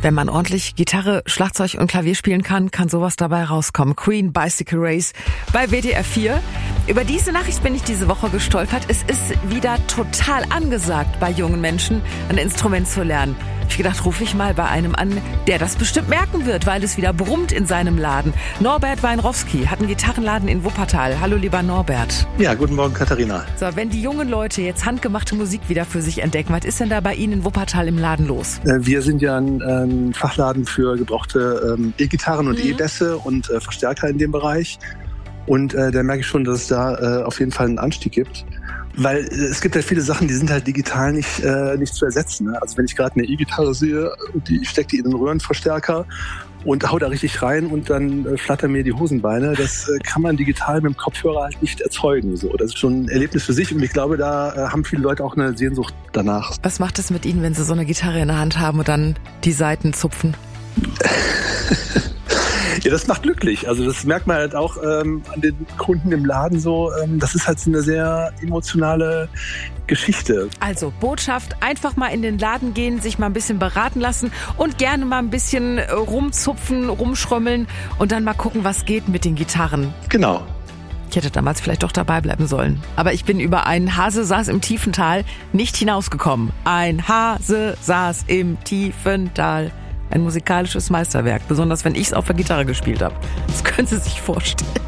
Wenn man ordentlich Gitarre, Schlagzeug und Klavier spielen kann, kann sowas dabei rauskommen. Queen, Bicycle Race bei WDR 4. Über diese Nachricht bin ich diese Woche gestolpert. Es ist wieder total angesagt, bei jungen Menschen ein Instrument zu lernen. Ich habe gedacht, rufe ich mal bei einem an, der das bestimmt merken wird, weil es wieder brummt in seinem Laden. Norbert Weinrowski hat einen Gitarrenladen in Wuppertal. Hallo, lieber Norbert. Ja, guten Morgen, Katharina. So, wenn die jungen Leute jetzt handgemachte Musik wieder für sich entdecken, was ist denn da bei Ihnen in Wuppertal im Laden los? Wir sind ja ein Fachladen für gebrauchte E-Gitarren und E-Bässe und Verstärker in dem Bereich. Und da merke ich schon, dass es da auf jeden Fall einen Anstieg gibt. Weil es gibt ja viele Sachen, die sind halt digital nicht zu ersetzen. Ne? Also wenn ich gerade eine E-Gitarre sehe, ich stecke die in einen Röhrenverstärker und hau da richtig rein und dann flattern mir die Hosenbeine. Das kann man digital mit dem Kopfhörer halt nicht erzeugen. So, das ist schon ein Erlebnis für sich und ich glaube, da haben viele Leute auch eine Sehnsucht danach. Was macht es mit Ihnen, wenn Sie so eine Gitarre in der Hand haben und dann die Saiten zupfen? Ja, das macht glücklich. Also das merkt man halt auch an den Kunden im Laden so. Das ist halt so eine sehr emotionale Geschichte. Also Botschaft, einfach mal in den Laden gehen, sich mal ein bisschen beraten lassen und gerne mal ein bisschen rumzupfen, rumschrömmeln und dann mal gucken, was geht mit den Gitarren. Genau. Ich hätte damals vielleicht doch dabei bleiben sollen. Aber ich bin über einen Hase saß im tiefen Tal nicht hinausgekommen. Ein Hase saß im tiefen Tal. Ein musikalisches Meisterwerk, besonders wenn ich es auf der Gitarre gespielt habe. Das können Sie sich vorstellen.